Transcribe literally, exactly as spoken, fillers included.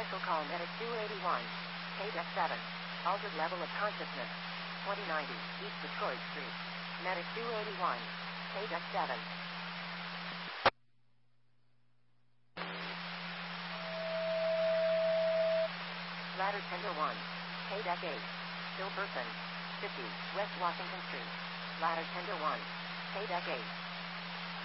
Special call Medic two eighty-one. K-Deck seven. Altered level of consciousness. twenty ninety East Detroit Street. Medic two eighty-one. K-Deck seven. Ladder Tender one. K-Deck eight. Still person. fifty West Washington Street. Ladder Tender one. K-Deck eight.